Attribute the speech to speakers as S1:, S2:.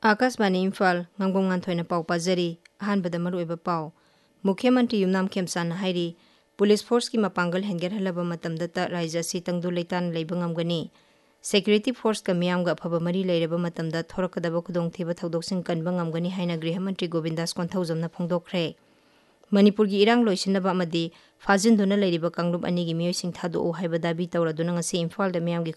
S1: Akashvani Imphal ngangom nganthoi pau pajari ahanbada maruiba pau Mukhyamantri Yumnam Khemsan hairi Police Force ki mapangal henger halaba matamda ta raija si tangdu leitan leibangam gani Security Force ka miyam ga phaba mari leiraba matamda thorakadaba khudong thiba thodoksin kanbangam gani haina Griha Mantri Govindas Konthaujamna phongdokre Manipur gi irang loisinaba amadi fajinduna leiriba kanglub ani gi miyoising thadu o haiba dabi tawraduna ngasi Imphal da miyam gi